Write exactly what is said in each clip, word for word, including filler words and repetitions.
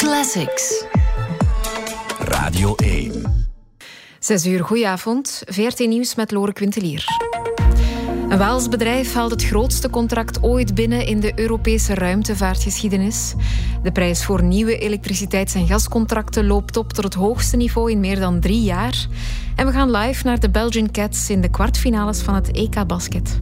Classics. Radio één. Zes uur, goedenavond. V R T Nieuws met Lore Quintelier. Een Waals bedrijf haalt het grootste contract ooit binnen in de Europese ruimtevaartgeschiedenis. De prijs voor nieuwe elektriciteits- en gascontracten loopt op tot het hoogste niveau in meer dan drie jaar. En we gaan live naar de Belgian Cats in de kwartfinales van het E K-basket.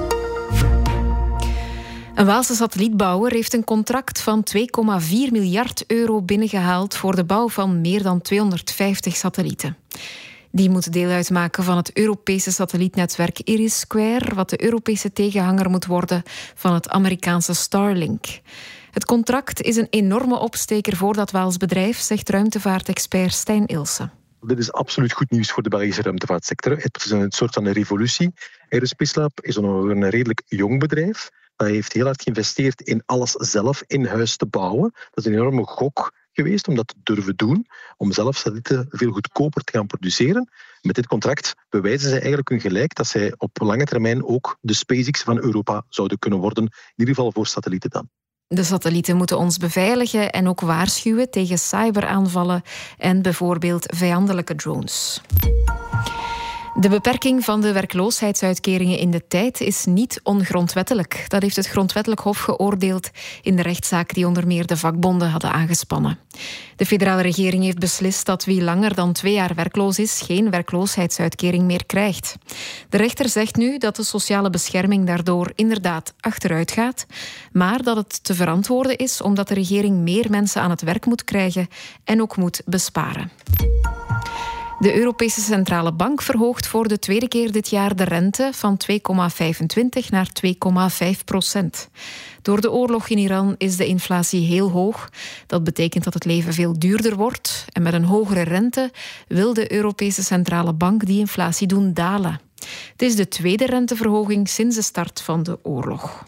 Een Waalse satellietbouwer heeft een contract van twee komma vier miljard euro binnengehaald voor de bouw van meer dan tweehonderdvijftig satellieten. Die moeten deel uitmaken van het Europese satellietnetwerk Iris-Square, wat de Europese tegenhanger moet worden van het Amerikaanse Starlink. Het contract is een enorme opsteker voor dat Waals bedrijf, zegt ruimtevaartexpert Stijn Ilse. Dit is absoluut goed nieuws voor de Belgische ruimtevaartsector. Het is een soort van een revolutie. Aerospace Lab is een redelijk jong bedrijf. Dat heeft heel hard geïnvesteerd in alles zelf in huis te bouwen. Dat is een enorme gok geweest om dat te durven doen, om zelf satellieten veel goedkoper te gaan produceren. Met dit contract bewijzen zij eigenlijk hun gelijk dat zij op lange termijn ook de SpaceX van Europa zouden kunnen worden, in ieder geval voor satellieten dan. De satellieten moeten ons beveiligen en ook waarschuwen tegen cyberaanvallen en bijvoorbeeld vijandelijke drones. De beperking van de werkloosheidsuitkeringen in de tijd is niet ongrondwettelijk. Dat heeft het Grondwettelijk Hof geoordeeld in de rechtszaak die onder meer de vakbonden hadden aangespannen. De federale regering heeft beslist dat wie langer dan twee jaar werkloos is, geen werkloosheidsuitkering meer krijgt. De rechter zegt nu dat de sociale bescherming daardoor inderdaad achteruit gaat, maar dat het te verantwoorden is omdat de regering meer mensen aan het werk moet krijgen en ook moet besparen. De Europese Centrale Bank verhoogt voor de tweede keer dit jaar de rente van twee komma vijfentwintig naar twee komma vijf procent. Door de oorlog in Iran is de inflatie heel hoog. Dat betekent dat het leven veel duurder wordt. En met een hogere rente wil de Europese Centrale Bank die inflatie doen dalen. Het is de tweede renteverhoging sinds de start van de oorlog.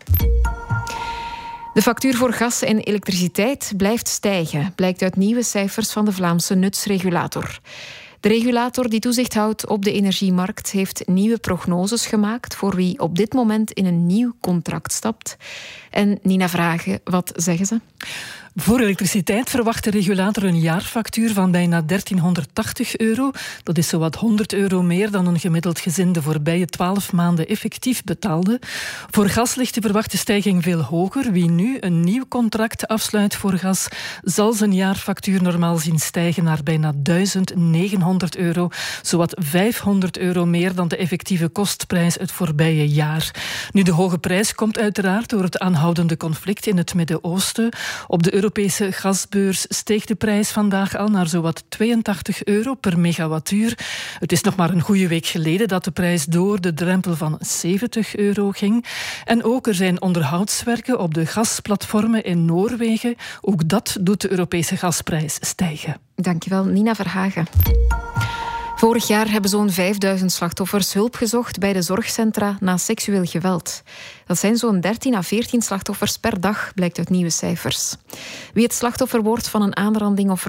De factuur voor gas en elektriciteit blijft stijgen, blijkt uit nieuwe cijfers van de Vlaamse nutsregulator. De regulator die toezicht houdt op de energiemarkt heeft nieuwe prognoses gemaakt voor wie op dit moment in een nieuw contract stapt. En Nina Vragen, wat zeggen ze? Voor elektriciteit verwacht de regulator een jaarfactuur van bijna dertienhonderdtachtig euro. Dat is zowat honderd euro meer dan een gemiddeld gezin de voorbije twaalf maanden effectief betaalde. Voor gas ligt de verwachte stijging veel hoger. Wie nu een nieuw contract afsluit voor gas, zal zijn jaarfactuur normaal zien stijgen naar bijna duizendnegenhonderd euro. Zowat vijfhonderd euro meer dan de effectieve kostprijs het voorbije jaar. Nu, de hoge prijs komt uiteraard door het aanhoudende conflict in het Midden-Oosten. Op de Europese gasbeurs steeg de prijs vandaag al naar zowat tweeëntachtig euro per megawattuur. Het is nog maar een goede week geleden dat de prijs door de drempel van zeventig euro ging. En ook er zijn onderhoudswerken op de gasplatformen in Noorwegen. Ook dat doet de Europese gasprijs stijgen. Dankjewel, Nina Verhagen. Vorig jaar hebben zo'n vijfduizend slachtoffers hulp gezocht bij de zorgcentra na seksueel geweld. Dat zijn zo'n dertien à veertien slachtoffers per dag, blijkt uit nieuwe cijfers. Wie het slachtoffer wordt van een aanranding of